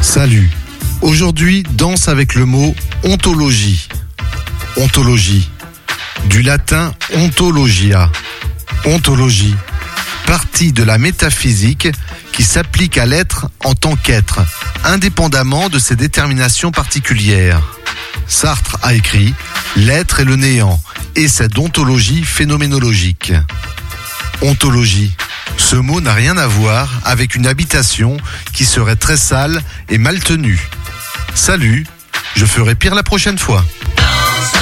Salut. Aujourd'hui, danse avec le mot ontologie. Ontologie. Du latin ontologia. Ontologie. Partie de la métaphysique qui s'applique à l'être en tant qu'être, indépendamment de ses déterminations particulières. Sartre a écrit « L'être est le néant et cette ontologie phénoménologique ». Ontologie. Ce mot n'a rien à voir avec une habitation qui serait très sale et mal tenue. Salut, je ferai pire la prochaine fois.